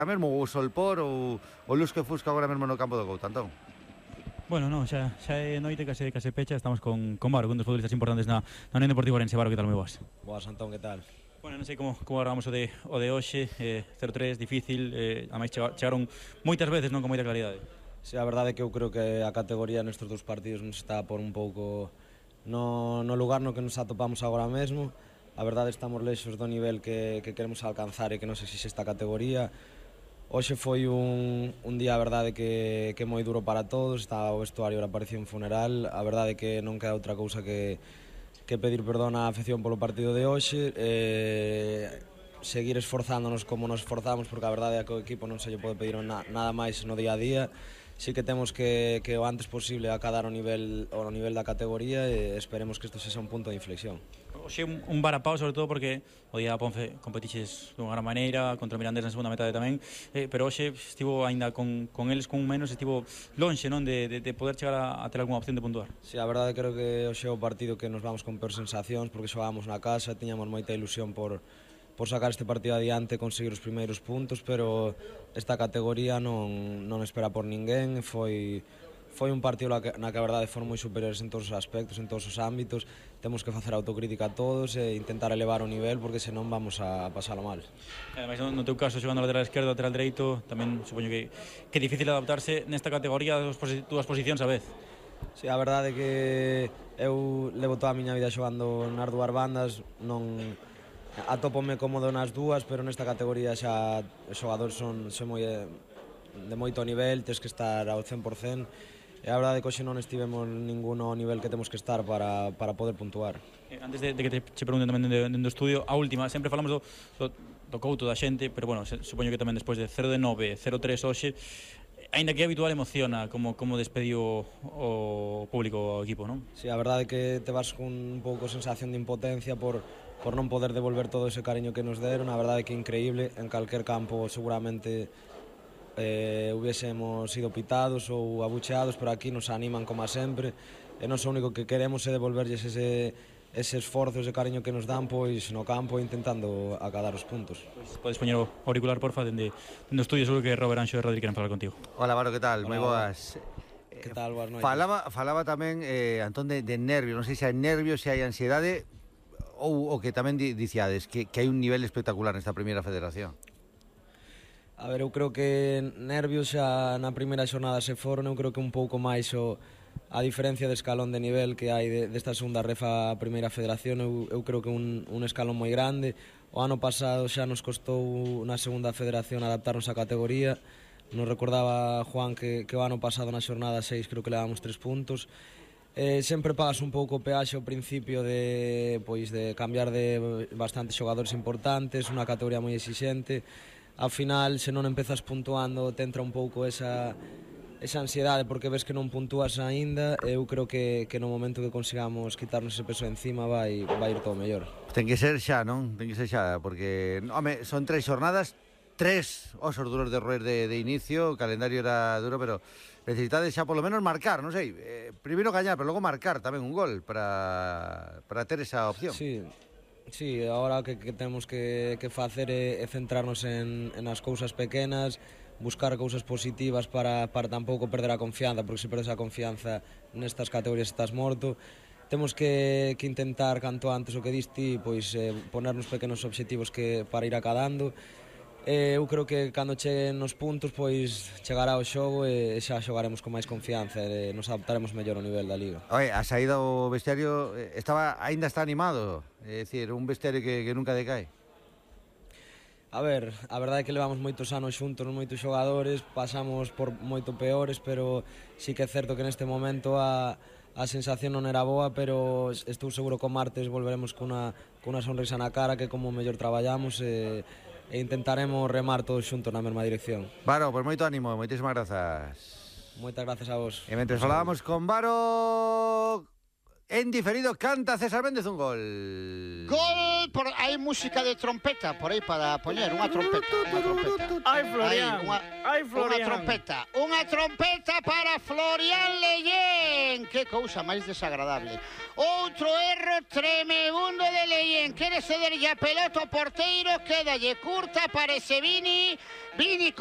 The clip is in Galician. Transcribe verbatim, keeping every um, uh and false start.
mesmo o Solpor ou o Lusque Fusca agora mesmo no campo do Couto, Antón? Bueno, no, xa, xa é noite, case, case pecha. Estamos con, con Varo, un dos futbolistas importantes na, na Unión Deportiva Orense. Varo, que tal, moi boas? Boas, Antón, que tal? Bueno, non sei como, como agregamos o de, o de hoxe, eh, cero tres, difícil, eh, a máis chegaron moitas veces, non, con moita claridade. Si, a verdade é que eu creo que a categoría nestes dous partidos nos está por un pouco no, no lugar no que nos atopamos agora mesmo. A verdade estamos lexos do nivel que, que queremos alcanzar e que nos exixe esta categoría. Hoxe foi un, un día, a verdade, que, que moi duro para todos. Está o vestuario, era parecía un funeral. A verdade que non queda outra cousa que, que pedir perdón á afección polo partido de hoxe. Eh, seguir esforzándonos como nos esforzamos, porque a verdade é que o equipo non se lle pode pedir na, nada máis no día a día. Sí que temos que, que o antes posible acadar o nivel, o nivel da categoría e esperemos que isto sexa un punto de inflexión. Oxe, un, un varapau, sobre todo porque o día a Ponce competiches dunha gran maneira, contra o Mirandés na segunda metade tamén, eh, pero hoxe estivo aínda con, con eles con un menos, estivo lonxe, non, de, de, de poder chegar a, a ter algunha opción de puntuar. Sí, a verdade creo que hoxe é o partido que nos vamos con peor sensacións, porque xogábamos na casa, tiñamos moita ilusión por por sacar este partido adiante e conseguir os primeiros puntos, pero esta categoría non, non espera por ninguén. Foi, foi un partido na que, na que a verdade foron moi superiores en todos os aspectos, en todos os ámbitos. Temos que facer autocrítica a todos e intentar elevar o nivel, porque senón vamos a pasalo mal. Ademais, no teu caso, xogando lateral esquerdo, lateral dereito, tamén supoño que, que é difícil adaptarse nesta categoría das dúas posicións a vez. Sí, a verdade é que eu levo toda a miña vida xogando nas dúas bandas, non atópome cómodo nas dúas, pero nesta categoría xa os xogadores son, son moi, de moito nivel, tens que estar ao cen por cen, e a verdade é que hoxe non estivemos ninguno ao nivel que temos que estar para, para poder puntuar. Antes de, de que te che pregunten tamén dentro do estudio, a última, sempre falamos do, do, do Couto da xente, pero bueno, se, supoño que tamén despois de cero de nove, cero tres hoxe, aínda que é habitual, emociona como, como despediu o, o público ao equipo, non? Sí, a verdade é que te vas con un pouco sensación de impotencia por por non poder devolver todo ese cariño que nos deron. A verdade é que é increíble, en calquer campo seguramente eh, hubiésemos sido pitados ou abucheados, pero aquí nos animan como a sempre, e nós o único que queremos é devolverlles ese, ese esforzo, ese cariño que nos dan pois no campo, intentando acadar os puntos. Pois podes poñer o auricular, porfa, dende o estudio, seguro que Robert Anxo e Rodri queren falar contigo. Hola, Varo, que tal? Moi boas. Que tal, boas noites? Falaba, falaba tamén, eh, Antón, de, de nervios, non sei se hai nervios, se hai ansiedade, ou o que tamén diciades, que, que hai un nivel espectacular nesta primeira federación. A ver, eu creo que nervios xa na primeira xornada se foron, eu creo que un pouco máis o, a diferencia de escalón de nivel que hai de, desta segunda refa a primeira federación, eu, eu creo que un, un escalón moi grande. O ano pasado xa nos costou na segunda federación adaptarnos á categoría. Nos recordaba Juan que, que o ano pasado na xornada seis creo que levamos tres puntos. Eh, sempre pagas un pouco o peaxe ao principio de, pois, de cambiar de bastantes xogadores importantes, unha categoría moi exixente. Ao final, se non empezas puntuando, te entra un pouco esa, esa ansiedade porque ves que non puntúas aínda. Eu creo que, que no momento que consigamos quitarnos ese peso encima vai, vai ir todo mellor. Ten que ser xa, non? Ten que ser xa, porque, home, son tres xornadas, tres osos duros de roer de, de inicio, o calendario era duro, pero necesitades xa polo menos marcar, non sei, eh, primeiro gañar, pero logo marcar tamén un gol para, para ter esa opción. Sí, sí, agora que, que temos que, que facer é, é centrarnos en, en as cousas pequenas, buscar cousas positivas para, para tampouco perder a confianza, porque se perdes a confianza nestas categorías estás morto. Temos que, que intentar, canto antes o que diste, pois eh, ponernos pequenos obxectivos que, para ir acadando. Eh, eu creo que cando cheguen os puntos pois chegará o xogo e xa xogaremos con máis confianza e nos adaptaremos mellor ao nivel da Liga. Oye, a saída o vestiario estaba, aínda está animado, é dicir, un vestiario que, que nunca decae. A ver, a verdade é que levamos moitos anos xuntos, moitos xogadores, pasamos por moito peores, pero sí que é certo que neste momento a, a sensación non era boa, pero estou seguro que o martes volveremos cunha, cunha sonrisa na cara, que como mellor traballamos e e intentaremos remar todos xuntos na mesma dirección. Varo, pois moito ánimo, moitísimas grazas. Moitas grazas a vos. E mentre falábamos con Varo, en diferido canta César Méndez un gol. ¡Gol! gol, por, hai música de trompeta por aí para poñer, unha trompeta, unha trompeta. Ai, Florian, Aí, unha, ai, unha Florian. trompeta, unha trompeta para Florian Leyen. Que cousa máis desagradable. Outro erro tremebundo de Leyen. Quere cederlle a pelota ao porteiro, quédalle curta, parece Vini. Vini